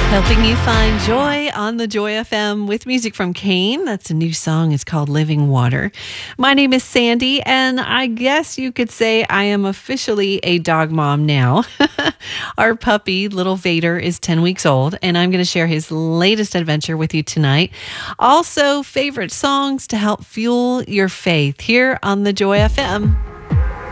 Helping you find joy on the Joy FM with music from Kane. That's a new song. It's called Living Water. My name is Sandy, and I guess you could say I am officially a dog mom now. Our puppy, little Vader, is 10 weeks old, and I'm going to share his latest adventure with you tonight. Also, favorite songs to help fuel your faith here on the Joy FM.